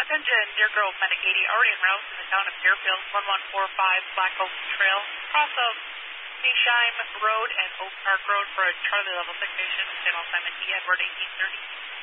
Attention, Deer Grove, Medic 80, already en route in the town of Deerfield, 1145 Black Oak Trail, cross of Seasheim Road and Oak Park Road for a Charlie Level 6 station, channel assignment E, Edward 1830.